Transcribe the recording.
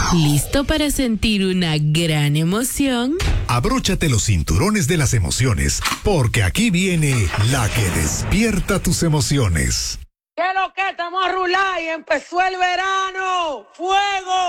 ¿Listo para sentir una gran emoción? Abróchate los cinturones de las emociones, porque aquí viene la que despierta tus emociones. ¿Qué es lo que estamos a rular y empezó el verano? ¡Fuego!